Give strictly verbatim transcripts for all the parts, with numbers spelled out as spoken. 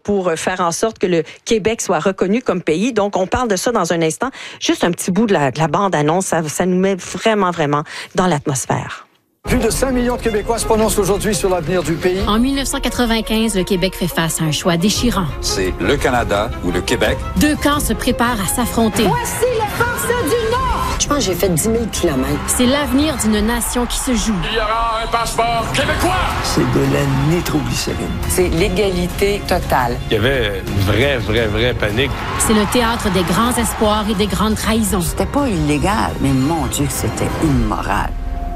pour faire en sorte que le Québec soit reconnu comme pays. Donc, on parle de ça dans un instant. Juste un petit bout de la, de la bande-annonce, ça, ça nous met vraiment, vraiment dans l'atmosphère. Plus de cinq millions de Québécois se prononcent aujourd'hui sur l'avenir du pays. En dix-neuf cent quatre-vingt-quinze, le Québec fait face à un choix déchirant. C'est le Canada ou le Québec. Deux camps se préparent à s'affronter. Voici les forces du Nord! Je pense que j'ai fait dix mille kilomètres. C'est l'avenir d'une nation qui se joue. Il y aura un passeport québécois! C'est de la nitroglycérine. C'est l'égalité totale. Il y avait une vraie, vraie, vraie panique. C'est le théâtre des grands espoirs et des grandes trahisons. C'était pas illégal, mais mon Dieu que c'était immoral.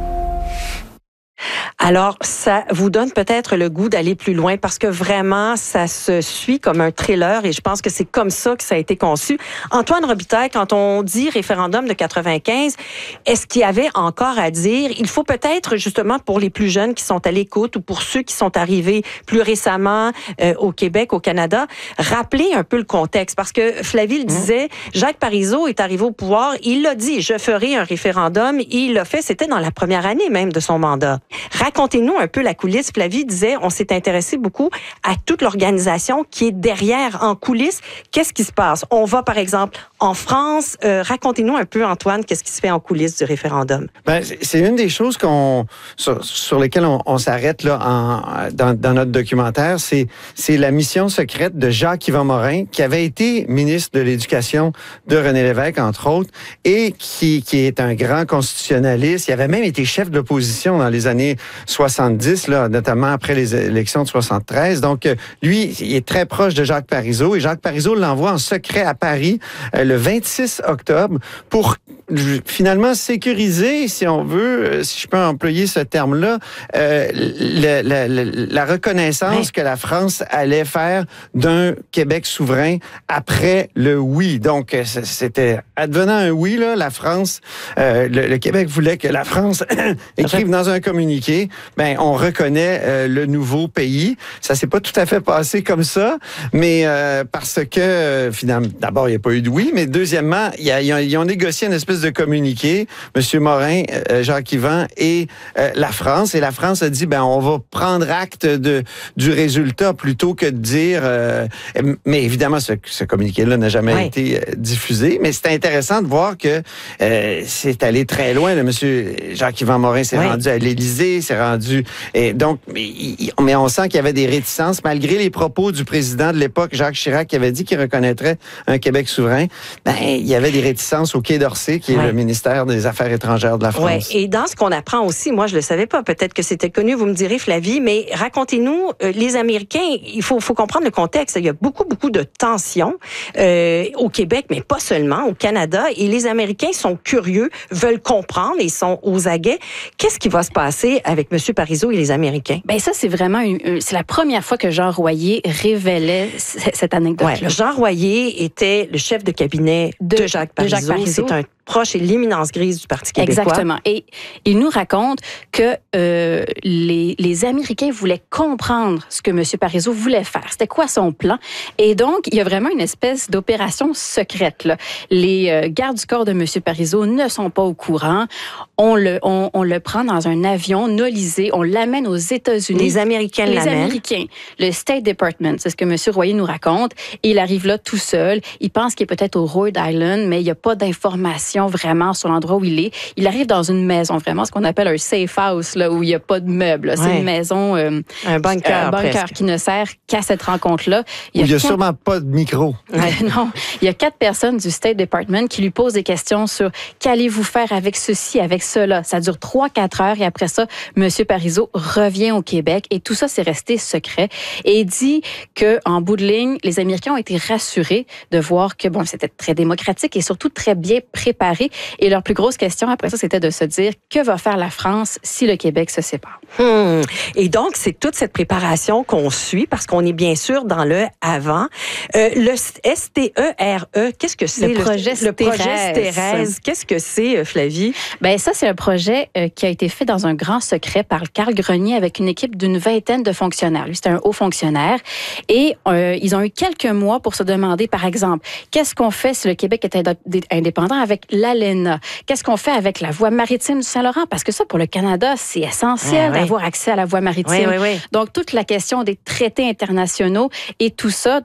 Alors, ça vous donne peut-être le goût d'aller plus loin parce que vraiment, ça se suit comme un thriller et je pense que c'est comme ça que ça a été conçu. Antoine Robitaille, quand on dit référendum de quatre-vingt-quinze, est-ce qu'il y avait encore à dire? Il faut peut-être, justement, pour les plus jeunes qui sont à l'écoute ou pour ceux qui sont arrivés plus récemment euh, au Québec, au Canada, rappeler un peu le contexte parce que Flavie le disait, Jacques Parizeau est arrivé au pouvoir, il l'a dit, je ferai un référendum et il l'a fait, c'était dans la première année même de son mandat. Racontez-nous un peu la coulisse. Flavie disait, on s'est intéressé beaucoup à toute l'organisation qui est derrière, en coulisses. Qu'est-ce qui se passe? On va, par exemple, en France. Euh, racontez-nous un peu, Antoine, qu'est-ce qui se fait en coulisses du référendum? Ben, c'est une des choses qu'on, sur, sur lesquelles on, on s'arrête là en, dans, dans notre documentaire. C'est, c'est la mission secrète de Jacques-Yvan Morin, qui avait été ministre de l'Éducation de René Lévesque, entre autres, et qui, qui est un grand constitutionnaliste. Il avait même été chef de l'opposition dans les années soixante-dix, là, notamment après les élections de soixante-treize. Donc, lui, il est très proche de Jacques Parizeau et Jacques Parizeau l'envoie en secret à Paris euh, le vingt-six octobre pour finalement sécuriser, si on veut, si je peux employer ce terme-là, euh, le, le, le, la reconnaissance oui. que la France allait faire d'un Québec souverain après le oui. Donc, c'était advenant un oui, là, la France, euh, le, le Québec voulait que la France écrive dans un communiqué, ben on reconnaît euh, le nouveau pays. Ça s'est pas tout à fait passé comme ça, mais euh, parce que euh, finalement, d'abord il n'y a pas eu de oui, mais deuxièmement, y a, y a, ils ont négocié une espèce de communiqué, Monsieur Morin, euh, Jacques-Yvan et euh, la France, et la France a dit ben on va prendre acte de du résultat plutôt que de dire, euh, mais évidemment ce, ce communiqué-là n'a jamais oui. été euh, diffusé, mais c'est intéressant de voir que euh, c'est allé très loin. Là, Monsieur Jacques-Yvan Morin s'est oui. rendu à l'Élysée, s'est rendu, et donc, mais, mais on sent qu'il y avait des réticences malgré les propos du président de l'époque, Jacques Chirac, qui avait dit qu'il reconnaîtrait un Québec souverain. Ben il y avait des réticences au Quai d'Orsay, qui est oui. le ministère des Affaires étrangères de la France. Oui, et dans ce qu'on apprend aussi, moi je le savais pas, peut-être que c'était connu, vous me direz Flavie, mais racontez-nous, euh, les Américains, il faut, faut comprendre le contexte, il y a beaucoup, beaucoup de tensions euh, au Québec, mais pas seulement, au Canada, et les Américains sont curieux, veulent comprendre et sont aux aguets. Qu'est-ce qui va se passer avec M. Parizeau et les Américains? Ben ça, c'est vraiment, une, une, c'est la première fois que Jean Royer révélait cette anecdote-là. Ouais, Jean Royer était le chef de cabinet de, de Jacques Parizeau. De Jacques Parizeau. C'est un proche et l'éminence grise du Parti québécois. Exactement. Et il nous raconte que euh, les, les Américains voulaient comprendre ce que M. Parizeau voulait faire. C'était quoi son plan? Et donc, il y a vraiment une espèce d'opération secrète, là. Les euh, gardes du corps de M. Parizeau ne sont pas au courant. On le, on, on le prend dans un avion nolisé, on l'amène aux États-Unis. Les Américains les l'amènent. Les Américains. Le State Department, c'est ce que M. Royer nous raconte. Et il arrive là tout seul. Il pense qu'il est peut-être au Rhode Island, mais il n'y a pas d'informations vraiment sur l'endroit où il est. Il arrive dans une maison, vraiment ce qu'on appelle un safe house, là, où il n'y a pas de meubles. Ouais. C'est une maison... Euh, un bunker, Un bunker presque. Qui ne sert qu'à cette rencontre-là. Il n'y a, a quatre... sûrement pas de micro. Ouais, non. Il y a quatre personnes du State Department qui lui posent des questions sur qu'allez-vous faire avec ceci, avec cela. Ça dure trois quatre heures et après ça, M. Parizeau revient au Québec et tout ça, c'est resté secret. Et il dit qu'en bout de ligne, les Américains ont été rassurés de voir que bon, c'était très démocratique et surtout très bien préparé. Et leur plus grosse question après ça, c'était de se dire que va faire la France si le Québec se sépare. Hum. Et donc, c'est toute cette préparation qu'on suit parce qu'on est bien sûr dans le avant. Euh, le S T E R E, qu'est-ce que c'est? Le projet le, le projet Stérez. Qu'est-ce que c'est, Flavie? Ben ça, c'est un projet euh, qui a été fait dans un grand secret par Carl Grenier avec une équipe d'une vingtaine de fonctionnaires. Lui, c'était un haut fonctionnaire. Et euh, ils ont eu quelques mois pour se demander, par exemple, qu'est-ce qu'on fait si le Québec est indépendant avec l'A L E N A? Qu'est-ce qu'on fait avec la voie maritime du Saint-Laurent? Parce que ça, pour le Canada, c'est essentiel ouais, d'avoir ouais. accès à la voie maritime. Oui, oui, oui. Donc, toute la question des traités internationaux et tout ça,